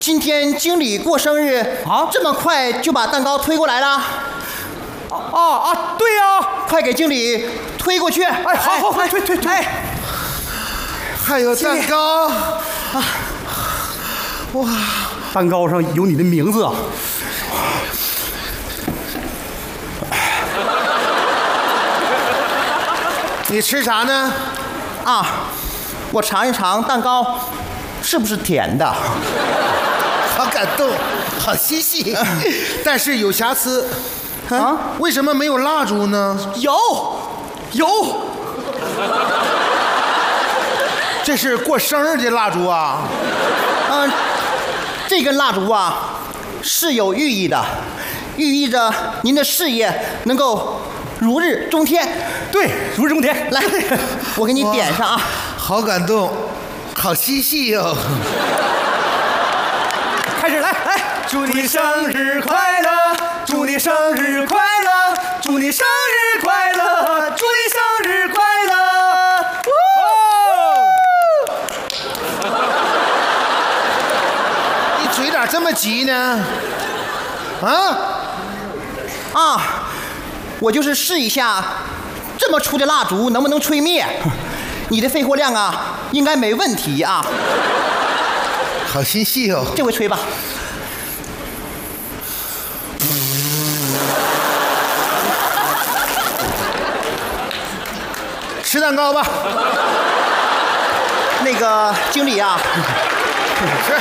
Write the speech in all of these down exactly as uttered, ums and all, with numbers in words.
今天经理过生日啊，这么快就把蛋糕推过来了？ 啊啊，对呀、啊， 快给经理推过去！ 哎，好好好，推推推！哎， 还有蛋糕啊！ 哇，蛋糕上有你的名字啊！ 你吃啥呢？ 啊，我尝一尝蛋糕是不是甜的？ 好感动，好欣喜，但是有瑕疵。啊？为什么没有蜡烛呢？ 有，有。 这是过生日的蜡烛啊？ 嗯、呃，这根蜡烛啊是有寓意的，寓意着您的事业能够如日中天。 对，如日中天。 来，我给你点上啊！ 好感动，好嬉戏哟！ 开始来来，祝你生日快乐，祝你生日快乐，祝你生日快乐，祝你生日快乐！ 你嘴咋这么急呢？啊啊！我就是试一下，这么粗的蜡烛能不能吹灭？你的肺活量啊，应该没问题啊。 好心细哦， 这回吹吧。 吃蛋糕吧。 那个经理啊， 是。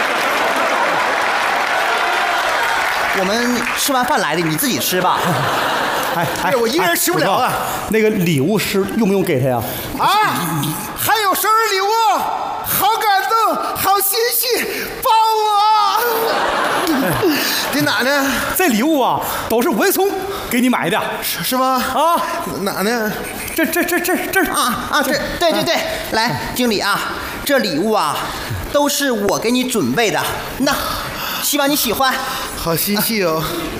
我们吃完饭来的，你自己吃吧。 哎哎，我一个人吃不了啊。 那个礼物是用不用给他呀？ 啊，还有生日礼物，好感动，好欣喜，抱我！在哪呢？ 这礼物啊，都是文松给你买的， 是是吗？ 啊， 哪呢？ 这这这这这啊啊，这对对对，来，经理啊，这礼物啊，都是我给你准备的，那希望你喜欢。 好欣喜哦。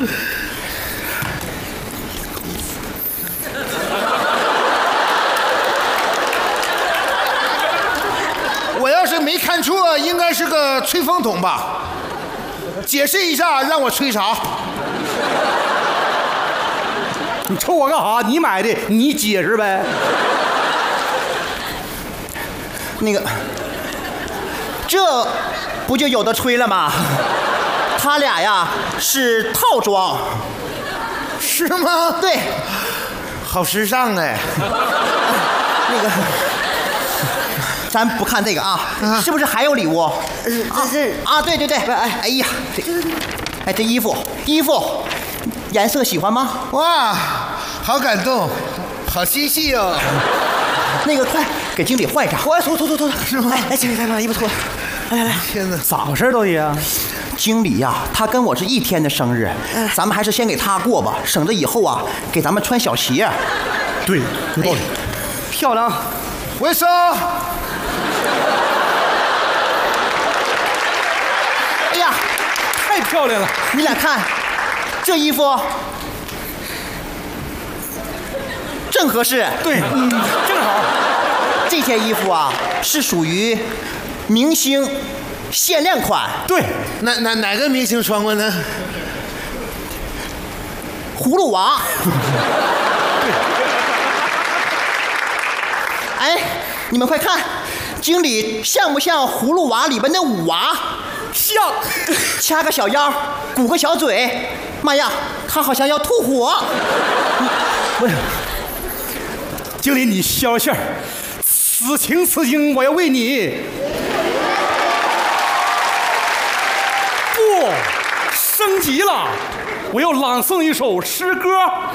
我要是没看错，应该是个吹风筒吧？解释一下，让我吹啥？ 你瞅我干啥？你买的，你解释呗。 那个，这不就有的吹了吗？他俩呀是套装， 是吗？ 对， 好时尚哎。 那个。咱不看这个啊，啊是不是还有礼物？ 这是啊，对对对，哎哎呀，这哎这衣服衣服颜色喜欢吗？ 哇，好感动，好欣喜哦。 那个快给经理换一张， 我脱脱脱脱，是吗？ 来来，经理来把衣服脱了，来来来， 天哪， 咋回事到底啊？ 经理呀、啊，他跟我是一天的生日，咱们还是先给他过吧，省得以后啊给咱们穿小鞋。 对，有道理。漂亮， 文松。 哎呀， 太漂亮了！ 你俩看，这衣服正合适。 对，嗯，正好。 这件衣服啊，是属于明星限量款。 对， 哪哪哪个明星穿过呢？ 葫芦娃。哎，你们快看，经理像不像葫芦娃里边的五娃？像，掐个小腰，鼓个小嘴。妈呀，他好像要吐火。 不是，经理你消气儿，此情此景，我要为你。不，升级了，我要朗诵一首诗歌。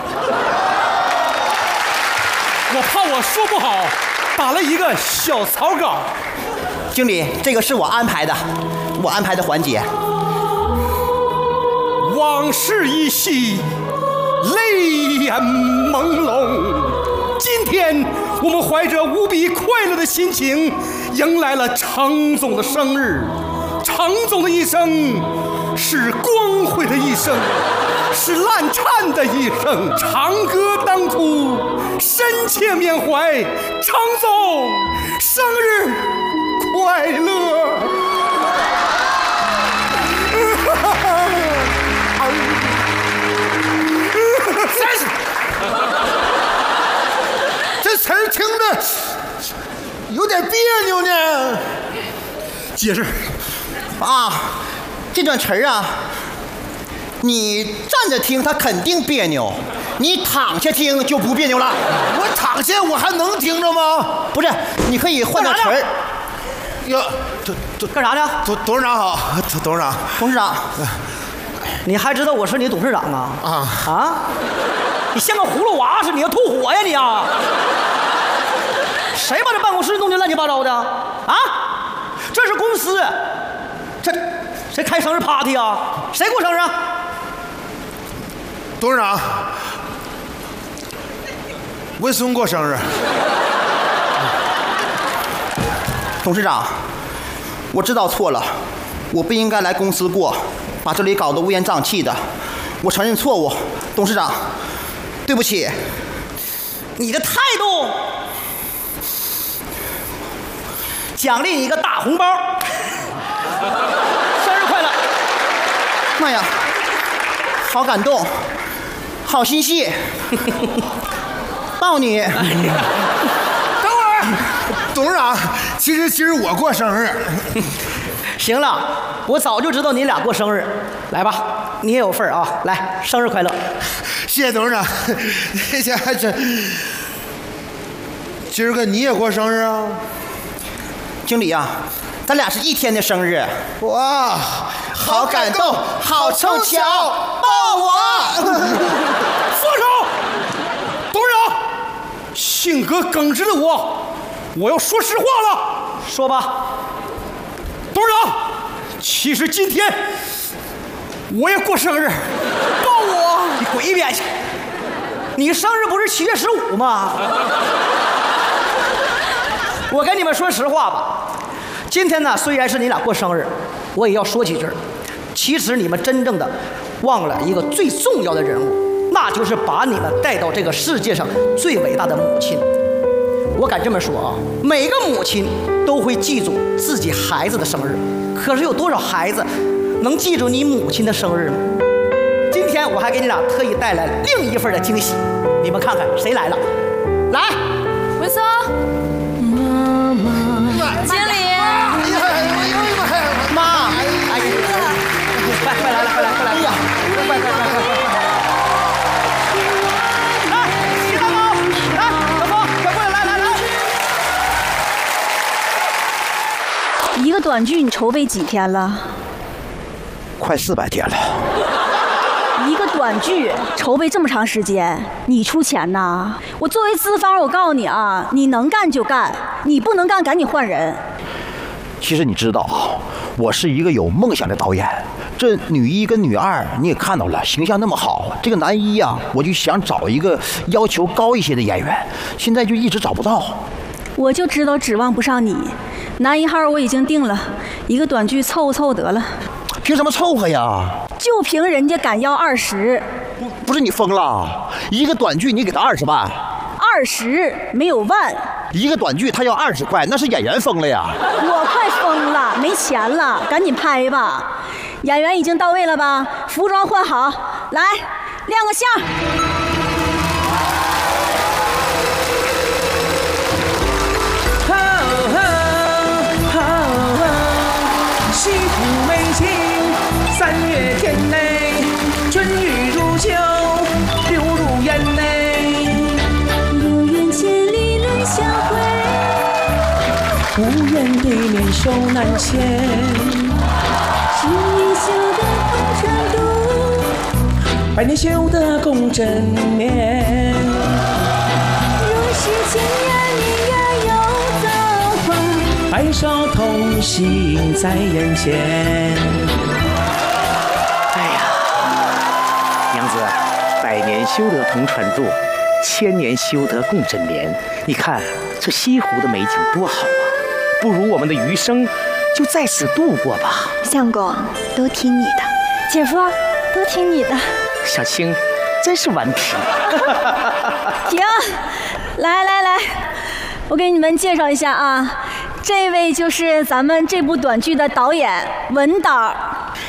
我怕我说不好，打了一个小草稿。 经理，这个是我安排的，我安排的环节。 往事依稀，泪眼朦胧。今天我们怀着无比快乐的心情，迎来了程总的生日。程总的一生是光辉的一生，是烂颤的一生。长歌当初，深切缅怀，程总生日快乐！ 别扭呢？ 解释啊，这段词儿啊，你站着听它肯定别扭，你躺下听就不别扭了。 我躺下我还能听着吗？ 不是，你可以换段词儿。 哟，董董干啥呢？ 董董事长好，董董事长。 董事长， 你还知道我是你董事长啊？ 啊啊！你像个葫芦娃似的，你要吐火呀你啊！谁把这办公室弄得乱七八糟的？啊！这是公司，这谁开生日 party 啊？谁过生日啊？ 董事长，文松过生日。 董事长，我知道错了，我不应该来公司过，把这里搞得乌烟瘴气的，我承认错误，董事长，对不起。 你的态度，奖励你一个大红包，生日快乐！ 妈呀，好感动，好心细，抱你。 等会儿，董事长，其实其实我过生日。 行了，我早就知道你俩过生日，来吧，你也有份啊！来，生日快乐！ 谢谢董事长。这家还真，今儿个你也过生日啊？ 经理啊，咱俩是一天的生日。 哇， 好感动，好凑巧，抱我！ 放手！董事长，性格耿直的我，我要说实话了。 说吧。 董事长，其实今天我也过生日，抱我！ 你滚一边去！你生日不是七月十五吗？我跟你们说实话吧，今天呢，虽然是你俩过生日，我也要说几句。其实你们真正的忘了一个最重要的人物，那就是把你们带到这个世界上最伟大的母亲。我敢这么说啊，每个母亲都会记住自己孩子的生日，可是有多少孩子能记住你母亲的生日呢？今天我还给你俩特意带来另一份的惊喜，你们看看谁来了？来， 文松，妈妈，经理， 妈，哎呀， 快快来了，快来快来！哎呀，快快快快快！来，洗蛋糕，来，小峰，快过来，来来来！ 一个短剧你筹备几天了？ 快四百天了。 一个短剧筹备这么长时间，你出钱呐？我作为资方，我告诉你啊，你能干就干，你不能干赶紧换人。 其实你知道，我是一个有梦想的导演。这女一跟女二你也看到了，形象那么好。这个男一呀、啊，我就想找一个要求高一些的演员，现在就一直找不到。 我就知道指望不上你。男一号我已经定了，一个短剧凑合凑合得了。 凭什么凑合呀？ 就凭人家敢要二十。 不不是你疯了？一个短剧你给他二十万？ 二十没有万。 一个短剧他要二十块，那是演员疯了呀！ 我快疯了，没钱了，赶紧拍吧。演员已经到位了吧？服装换好，来亮个相。 西湖美景，三月天内，春雨如酒，流入眼泪。 有缘千里来相会， 无缘对面手难牵。 十年修得红尘渡， 百年修得共枕眠。 若是千年明月又造化， 白首同行在人间。 哎呀，娘子，百年修得同船渡，千年修得共枕眠。你看这西湖的美景多好啊！不如我们的余生就在此度过吧。 相公，都听你的，姐夫，都听你的。 小青，真是顽皮。 停，来来来，我给你们介绍一下啊。这位就是咱们这部短剧的导演文导。